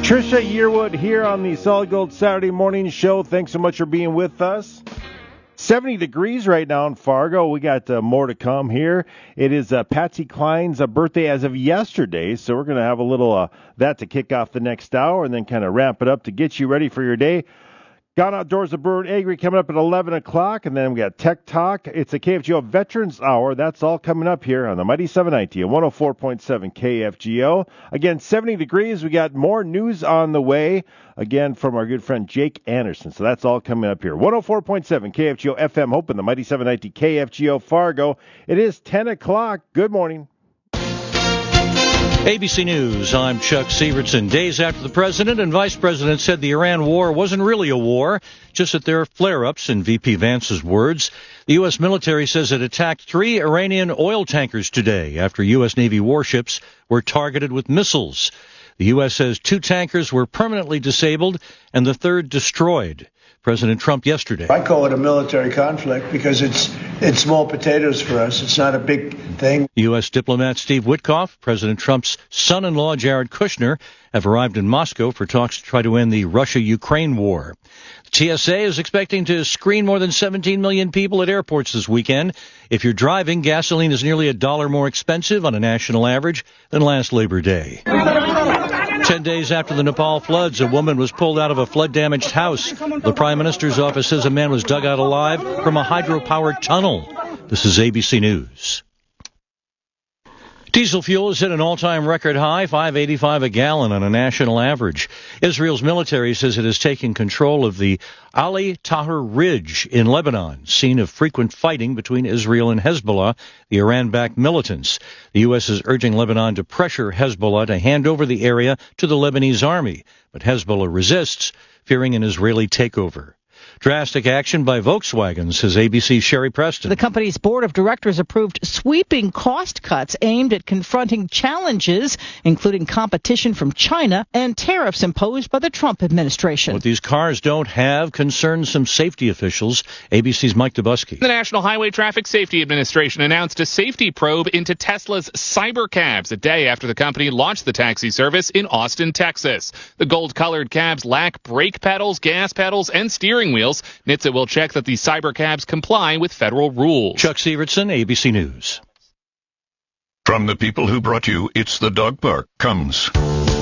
Trisha Yearwood here on the Solid Gold Saturday Morning Show. Thanks so much for being with us. 70 degrees right now in Fargo. We got more to come here. It is Patsy Cline's birthday as of yesterday, so we're going to have a little that to kick off the next hour and then kind of wrap it up to get you ready for your day. Gone Outdoors with Brewer and Agri coming up at 11 o'clock, and then we got Tech Talk. It's a KFGO Veterans Hour. That's all coming up here on the Mighty 790 and 104.7 KFGO. Again, 70 degrees. We got more news on the way, again, from our good friend Jake Anderson. So that's all coming up here. 104.7 KFGO FM Hope and the Mighty 790 KFGO Fargo. It is 10 o'clock. Good morning. ABC News, I'm Chuck Sievertson. Days after the president and vice president said the Iran war wasn't really a war, just that there are flare-ups, in VP Vance's words. The U.S. military says it attacked 3 Iranian oil tankers today after U.S. Navy warships were targeted with missiles. The U.S. says 2 tankers were permanently disabled and the third destroyed. President Trump yesterday. I call it a military conflict because it's small potatoes for us. It's not a big thing. U.S. diplomat Steve Witkoff, President Trump's son-in-law Jared Kushner, have arrived in Moscow for talks to try to end the Russia-Ukraine war. The TSA is expecting to screen more than 17 million people at airports this weekend. If you're driving, gasoline is nearly $1 more expensive on a national average than last Labor Day. 10 days after the Nepal floods, a woman was pulled out of a flood-damaged house. The Prime Minister's office says a man was dug out alive from a hydro-powered tunnel. This is ABC News. Diesel fuel is at an all-time record high, $5.85 a gallon on a national average. Israel's military says it has taken control of the Ali Tahrir Ridge in Lebanon, scene of frequent fighting between Israel and Hezbollah, the Iran-backed militants. The U.S. is urging Lebanon to pressure Hezbollah to hand over the area to the Lebanese army, but Hezbollah resists, fearing an Israeli takeover. Drastic action by Volkswagen, says ABC's Sherry Preston. The company's board of directors approved sweeping cost cuts aimed at confronting challenges, including competition from China and tariffs imposed by the Trump administration. What these cars don't have concerns some safety officials. ABC's Mike Dubusky. The National Highway Traffic Safety Administration announced a safety probe into Tesla's Cybercabs a day after the company launched the taxi service in Austin, Texas. The gold-colored cabs lack brake pedals, gas pedals, and steering wheels. NHTSA will check that the Cybercabs comply with federal rules. Chuck Sievertson, ABC News. From the people who brought you It's the Dog Park comes